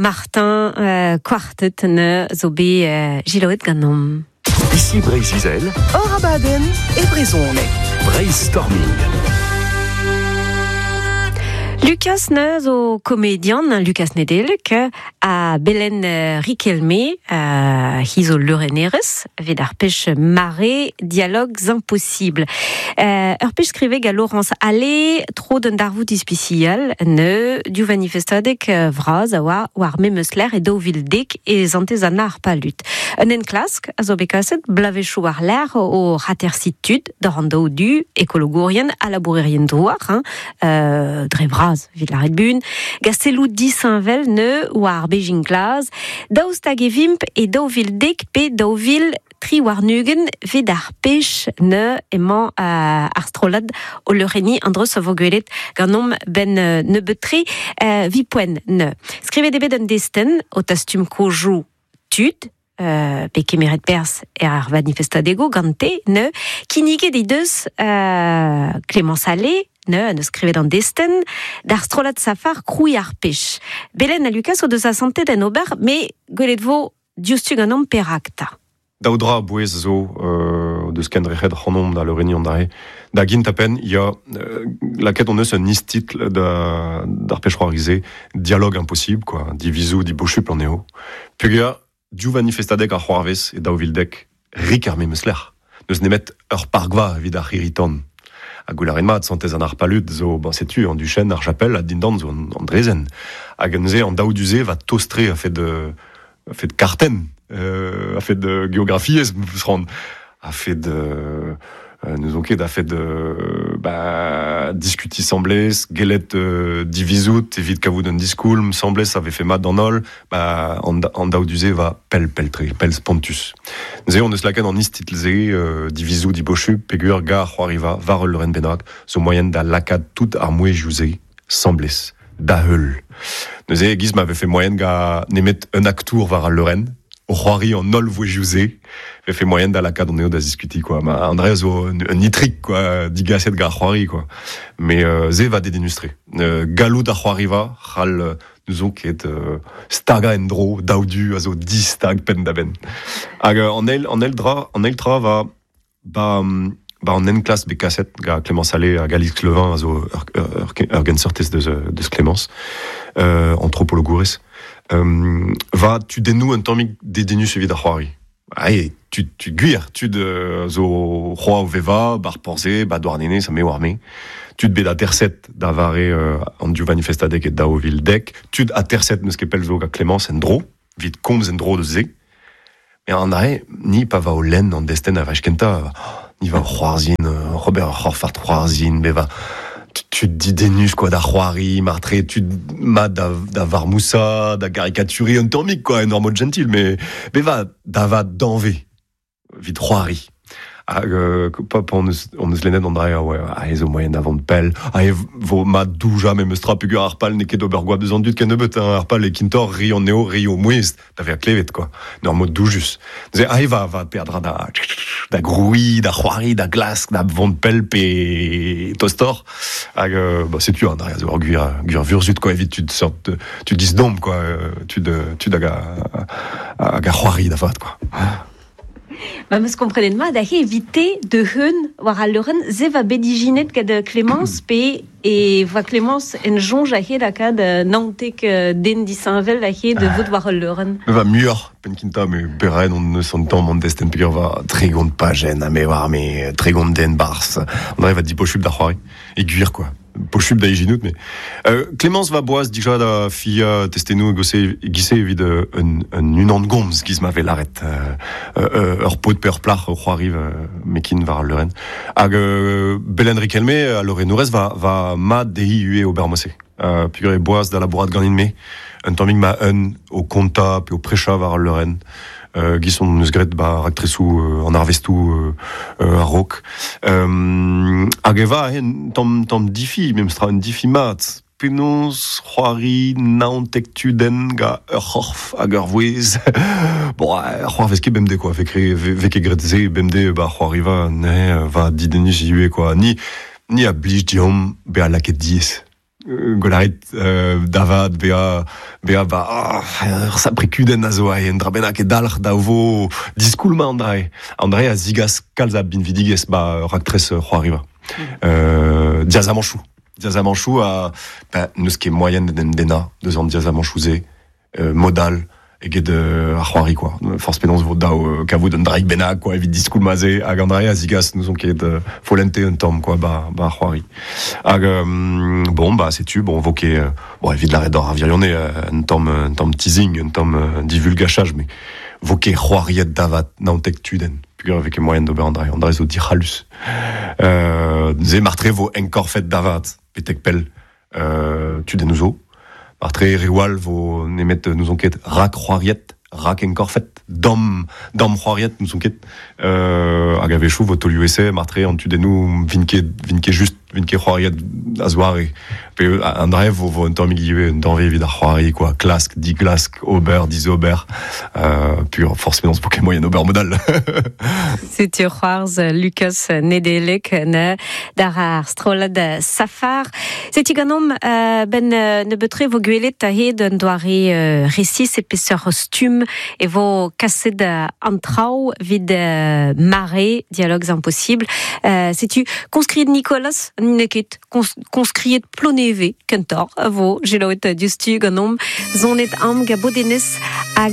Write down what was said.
Martin Quartet ne zo be Giloet ganom. Ici Breizizel, Orabaden et Brezone. Brainstorming. Lucas ne zo comédien, Lucas Nedelk, a Belen Riquelme, hizo Leureneres, vid ar pech mare, dialogues impossibles. Ur pech skriveg a Laurence Allé, tro d'un darvout ispicial, ne, du manifestadek vraz a war memeusler e daouvildek e zantez an ar palut. Un enklask, a zo bekaset, blavechou ar l'air o ratersitud, d'ar an daoudu, ekologourien, a labourerien droar, dre vraz, vid la redbun, gastelou disinvel ne, war Beijing Glas, daoustag e vimp e daouvildek pe daouvil tri war nugen vid ar pech ne emañ ar strolad o leureni andreus a voguelet ganom ben ne betri vi poen ne. Skrivet ebet un desten o tastum kojou tud, pe kemeret pers ar manifestadego gante ne, kinige di deus Clémence Allé, ne skrivet an desten, d'ar strolad safar kroui ar pech. Belen a Lucas o deus a santé den ober, me gwelet vo diustu ganom perakta. Daudra bouez zo deus kendrec'het c'hanom da leureni an dare. Da gint apen, ya laket on eus un istitl d'ar pechroarize, dialogue impossible, quoi, di vizou, di bochup an eo. Pugia, diou manifestadek ar c'hoarvez e daouvildek rik ar memeusler. Neus nemet ur pargva vid ar c'hiriton. A goularin mat, santez an ar palut, zo, ben setu, an duchen, ar chapel, a dindan zo an drezen. Hag an ze, an daouduze va tostre a fait de karten, a fait de géographie, a fait de nous onket a fait de discuti semblez, gelet divizout, evit kavout un diskoulm, semblez avait fait mat dans ol, an daouduze va pel spontus. Ze on eus laken an istitlze divizout di bochup, pegur gar c'hoariva, varol leuren benrak, zo moyen da lakad tout ar mouez jouze, semblez, da heul. Neuze giz m'avait fait moyen ga nemet un actour var al leuren, o c'hoari an ol voe jouze, fait moyen da lakad on eo da discuti, quoi. Ma André zo un nitrik, quoi, digaset gar c'hoari, quoi. Mais ze va dédenustre. Galou da c'hoariva, c'hal nous on ket staga en dro, daoudu, a zo 10 stag pen da ben. Hag an el tra va an enklas bekaset ga Clémence Allé a Galix Clevin a zo ur gen sortez deus Clémence, anthropologourez. Va tu denou un tammig dédenus evit ar c'hoari. Aïe, tu guir, tu de zo roi o veva, bar porze, ba douarnene, ça me warme. Tu de bet a terset da vare an diou manifestadek et daouvildek. Tu de a terset neus kepel zo ga Clémence en dro, vit komz en dro de ze. Mais an ae, ni pa va o len an desten a vachkenta, ni va o c'hoarzin, Robert Horfart c'hoarzin, be va... Tu dis denus, quoi, da c'hoari, martre, tu mat da varmoussa, da caricaturi un tammig, quoi, en mode gentil, mais va, da va d'enve, vid c'hoari. Pop, on eus lenet an dra, ouais, zo moyen avant de pell, vo mat douja, me meustra pegur ar pal neket obergoab deus an dut ken nebeut, ar pal e kintor, ri an neo, ri o mouez, da ver klevet, quoi, en mode doujus. Va perdra da groui, da c'hoari, da glask, da vont de pell pe tostor, setu an dra, zo ar guir vurzut, quoi, evit tu dis dom, quoi, tu da ga c'hoari da vat, quoi. Ma meus komprenet mat, ahe evite de heun war al leuren, ze va bediginet kad Clémence pe e va Clémence en jonj ahe da kad nantek den disinvel ahe de vout war al leuren. Va muur, penkinta, me beren on ne sentam mon desten pegur va tregont pagen, a me war me tregont den bars. On arrive à di pochup da c'hoari, e guir, quoi. Pochup da eginout, mais Clémence va boaz dija da fia testenou gise evit un unan gomz giz ma velaret ur pot per plach c'hoariv mekin var al leuren. Hag Belen Riquelme a Leureneurez va ma dehi ue o bermose. Pugur e boaz da labourat ganin me, un tammig ma o konta pe o precha var al leuren. Gison eus gret raktresou an arvestou a rok. Hag eva tam difi, mem stra un difi mat, penaos c'hoari naontek tuden ga ur c'horf hag ur vouez. Bon, c'hoarvez ket bemde, quoi, veke gretze bemde c'hoari va didenus iue, quoi. Ni a blij diom be a laket diez. Golarit Davad Bea va ça precuden nazo ai endrabena ke dalr davo disculma André a zigas kalza bin vidiges ba raktres Roariva. Diazamanchou a neus ket moyenne dena 2 ans Diazamanchouzé modal eget a c'hoari quoi. Force pénance vo dao kavout un draik benag quoi evit disculmaze hag André a zigas nous on ket folente un tom quoi ba c'hoari. Hag bon sais-tu voke bon evit la redor avirionné un tom teasing un tom divulgachage mais voke c'hoariet davat naontek tuden pugur avec moyen d'ober André zo dirhalus ze martre vo enkor fet davat petek pel tuden ouzo martre rewal vo nemet nous on ket rak c'hoariet rak enkor fet dom c'hoariet nous on ket hag avechou vo toluese martre an tudenu vinke just vinke c'hoariet a zoare pe André vo un tom igive un danve evit ar c'hoari quoi klask di glask ober di ober pur force pénance poke moyen ober modal. C'est c'hoarz Lucas Nedelek ne dar ar strolad safar. C'est iganom ben ne betre vo gwelet a hed un doare resis epeseur stum e vo kaset antrao vid mare dialogues impossibles. C'est-tu conscrit Nicolas neket conscrit ploneve kentor vo geloet justu ganom zonet am gabodenes